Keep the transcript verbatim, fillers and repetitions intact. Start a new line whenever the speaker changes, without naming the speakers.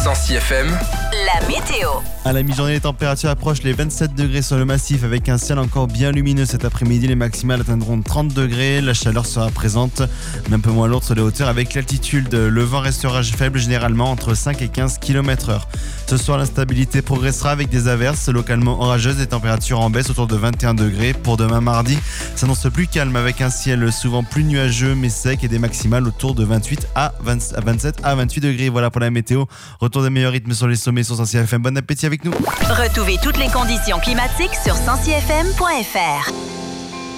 Sancy F M,
la météo.
À la mi-journée, les températures approchent les vingt-sept degrés sur le massif avec un ciel encore bien lumineux cet après-midi. Les maximales atteindront trente degrés. La chaleur sera présente, mais un peu moins lourde sur les hauteurs avec l'altitude. Le vent restera faible généralement entre cinq et quinze kilomètres heure. Ce soir, l'instabilité progressera avec des averses localement orageuses et températures en baisse autour de vingt et un degrés. Pour demain mardi, s'annonce plus calme avec un ciel souvent plus nuageux mais sec et des maximales autour de vingt-huit à vingt-sept à vingt-huit degrés. Voilà pour la météo. Retour des meilleurs rythmes sur les sommets sur Sancy F M. Bon appétit avec nous.
Retrouvez toutes les conditions climatiques sur sancy f m point f r.